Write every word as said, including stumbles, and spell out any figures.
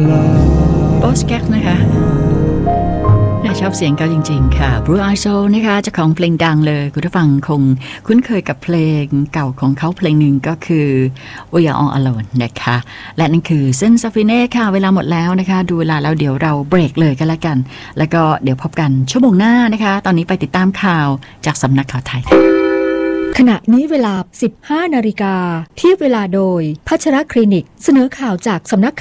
บอสแก๊กนะคะชอบเสียงเขาจริงๆค่ะ Blue Eye Soul นะคะเจ้าของเพลงดังเลยคุณผู้ฟังคงคุ้นเคยกับเพลงเก่าของเขาเพลงหนึ่งก็คือ We Are All Alone นะคะและนั่นคือเส้นซาฟิเน่ค่ะเวลาหมดแล้วนะคะดูเวลาแล้วเดี๋ยวเราเบรกเลยกันแล้วกันแล้วก็เดี๋ยวพบกันชั่วโมงหน้านะคะตอนนี้ไปติดตามข่าวจากสำนักข่าวไทยขณะนี้เวลา สิบห้านาฬิกา ที่เวลาโดยพัชรคลินิกเสนอข่าวจากสำนัก